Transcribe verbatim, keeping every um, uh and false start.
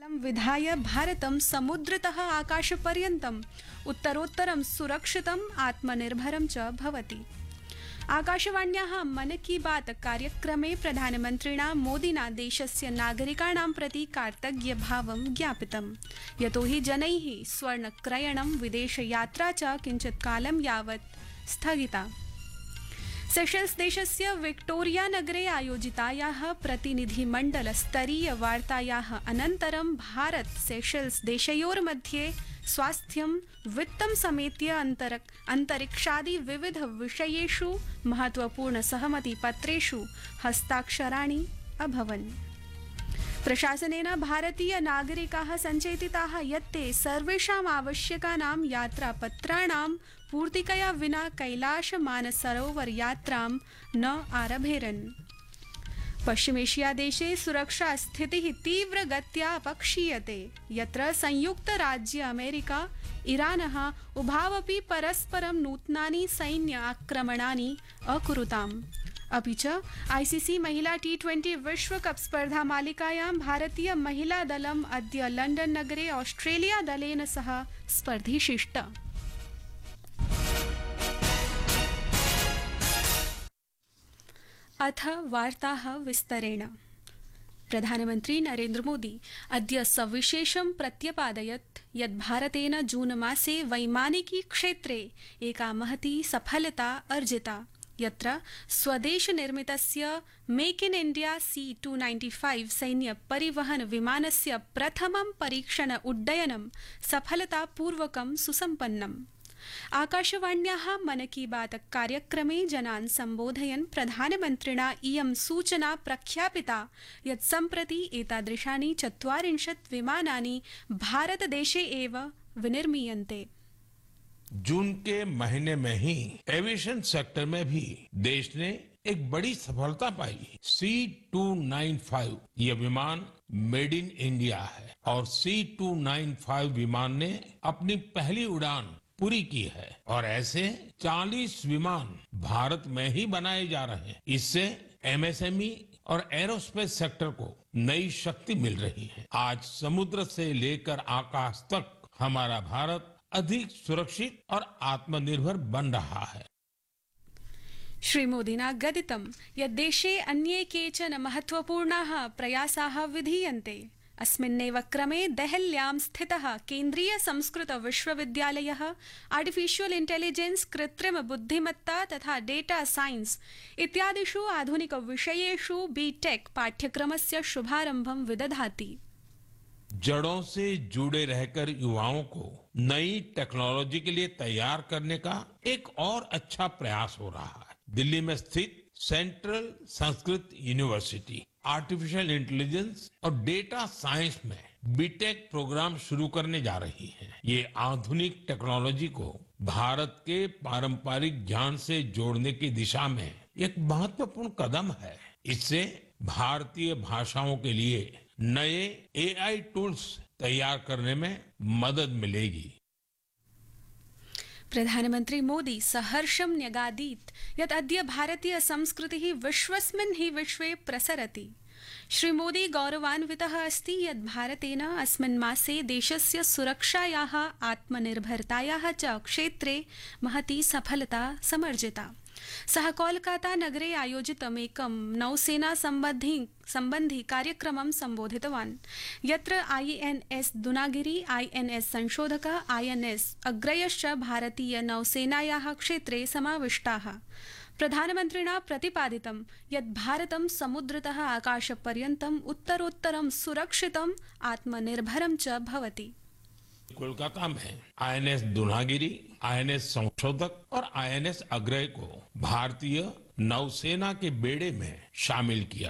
विधाय भारतं समुद्रतः आकाशपर्यन्तम् उत्तरोत्तरं सुरक्षितम् आत्मनिर्भरं च भवति। आकाशवाण्याः मन की बात कार्यक्रमे प्रधानमन्त्रिणा मोदिना देशस्य नागरिकाणां प्रति कार्तज्ञभावं ज्ञापितम्, यतो हि जनैः स्वर्णक्रयणं विदेशयात्रा च किञ्चित् कालं यावत् स्थगिता। सेशेल्स् देशस्य विक्टोरिया नगरे आयोजितायाः प्रतिनिधिमण्डलस्तरीय वार्तायाः अनन्तरं भारत सेशेल्स् देशयोर्मध्ये स्वास्थ्यं वित्तं समेत्य अंतर अंतरिक्षादि विविध विषयेषु महत्वपूर्ण सहमतिपत्रेषु हस्ताक्षराणि अभवन्। प्रशासनेन भारतीय नागरिकाः सञ्चेतिताः यत् ते सर्वेषाम् आवश्यकानां यात्रापत्राणां पूर्तिकया विना कैलाश मानसरोवर यात्रां न आरभेरन्। पश्चिमेशिया देशे सुरक्षा स्थितिः तीव्रगत्या अपक्षीयते, यत्र संयुक्तराज्य अमेरिका ईरानः उभावपि परस्परं नूतनानि सैन्य आक्रमणानि अकुरुताम्। अपि च आईसीसी महिला टी ट्वेंटी विश्वकप स्पर्धा मालिकायां भारतीय महिला दलम् अद्य लंडन नगरे ऑस्ट्रेलिया दलेन सह स्पर्धिष्यति। अथ वार्ताः विस्तरेण। प्रधानमन्त्री नरेन्द्र मोदी अद्य सविशेषं प्रत्यपादयत् यत् भारतेन जून मासे वैमानिकी क्षेत्रे एका महती सफलता अर्जिता, यत्र स्वदेशनिर्मितस्य make in India C to ninety five सैन्य परिवहन विमानस्य प्रथमं परीक्षण उड्डयनं सफलतापूर्वकं सुसम्पन्नम्। आकाशवाण्याः मन की बात कार्यक्रमे जनान् सम्बोधयन् प्रधानमन्त्रिणा इयं सूचना प्रख्यापिता यत् सम्प्रति एतादृशानि चत्वारिंशत् विमानानि भारतदेशे एव विनिर्मीयन्ते। जून के महीने में ही एविएशन सेक्टर में भी देश ने एक बड़ी सफलता पाई। सी टू नाइन फाइव ये विमान मेड इन इंडिया है और सी टू नाइन फाइव विमान ने अपनी पहली उड़ान पूरी की है और ऐसे चालीस विमान भारत में ही बनाए जा रहे हैं। इससे एमएसएमई और एरोस्पेस सेक्टर को नई शक्ति मिल रही है। आज समुद्र से लेकर आकाश तक हमारा भारत अधिक सुरक्षित और आत्मनिर्भर बन रहा है। श्रीमोदिना गदितं यत् देशे अन्ये केचन महत्वपूर्णाः प्रयासाः विधीयन्ते। अस्मिन्नेव क्रमे देहल्यां स्थितः केन्द्रीय संस्कृत विश्वविद्यालयः आर्टिफिशियल इंटेलिजेंस, कृत्रिम बुद्धिमत्ता तथा डेटा साइंस इत्यादिषु आधुनिक विषयेषु बीटेक पाठ्यक्रमस्य शुभारंभं विदधाति। जड़ों से जुड़े रहकर युवाओं को नई टेक्नोलॉजी के लिए तैयार करने का एक और अच्छा प्रयास हो रहा है। दिल्ली में स्थित central Sanskrit university artificial intelligence और डेटा साइंस में बीटेक प्रोग्राम शुरू करने जा रही है। ये आधुनिक टेक्नोलॉजी को भारत के पारंपरिक ज्ञान से जोड़ने की दिशा में एक महत्वपूर्ण कदम है। इससे भारतीय भाषाओं के लिए नए एआई टूल्स तैयार करने में मदद मिलेगी। प्रधानमंत्री मोदी सहर्षं न्यगादीत् यत् अद्य भारतीय संस्कृतिः विश्वस्मिन् हि विश्वे प्रसरति। श्रीमोदी गौरवान्वितः अस्ति यत् भारतेन अस्मिन् मासे देशस्य सुरक्षायाः आत्मनिर्भरतायाः च क्षेत्रे महती सफलता समर्जिता। सः कोलकाता नगरे आयोजितम् एकं नौसेना सम्बन्धी सम्बन्धी कार्यक्रमं सम्बोधितवान्, यत्र आईएनएस दुनागिरी, आईएनएस संशोधक, आईएनएस अग्रयश्च भारतीय नौसेनायाः क्षेत्रे समाविष्टाः। प्रधानमन्त्रिणा प्रतिपादितं यत् भारतं समुद्रतः आकाशपर्यन्तम् उत्तरोत्तरं सुरक्षितम् आत्मनिर्भरं च भवति। कोलकाता में आईएनएस दुनागिरी, आईएनएस संशोधक और आईएनएस अग्रय को भारतीय नौसेना के बेड़े में शामिल किया।